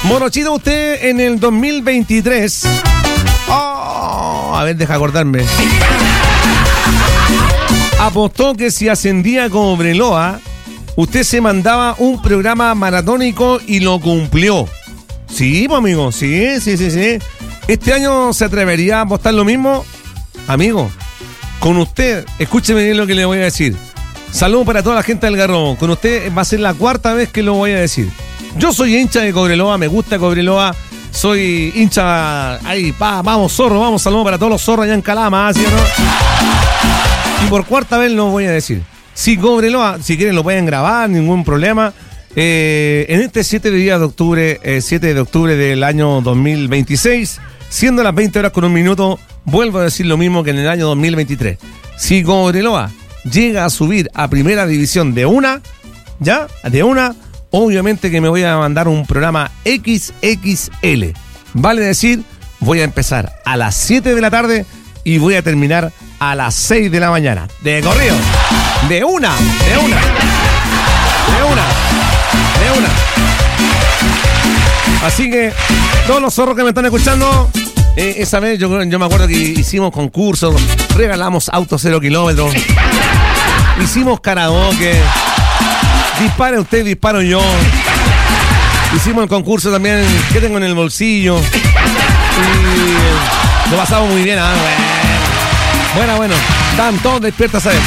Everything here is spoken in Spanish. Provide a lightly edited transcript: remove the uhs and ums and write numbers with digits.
Morochito, usted en el 2023. A ver, deja acordarme. Apostó que si ascendía como Cobreloa, usted se mandaba un programa maratónico y lo cumplió. Sí, pues, amigo, sí. ¿Este año se atrevería a apostar lo mismo? Amigo, con usted, escúcheme bien lo que le voy a decir. Saludos para toda la gente del Garrobo. Con usted va a ser la cuarta vez que lo voy a decir. Yo soy hincha de Cobreloa, me gusta Cobreloa. Soy hincha... Ahí, vamos zorro, vamos, saludos para todos los zorros allá en Calama, ¿sí o no? Y por cuarta vez lo voy a decir. Si Cobreloa, si quieren lo pueden grabar, ningún problema. En este 7 de octubre del año 2026, siendo las 20 horas con un minuto, vuelvo a decir lo mismo que en el año 2023. Si Cobreloa llega a subir a primera división de una, obviamente que me voy a mandar un programa XXL. Vale decir, voy a empezar a las 7 de la tarde y voy a terminar a las 6 de la mañana. De corrido. De una. Así que, todos los zorros que me están escuchando, esa vez yo me acuerdo que hicimos concursos, regalamos autos 0 kilómetros, hicimos karaoke, dispare usted, disparo yo, hicimos el concurso también, ¿qué tengo en el bolsillo? Y lo pasamos muy bien, Bueno, están todos despiertos a ver.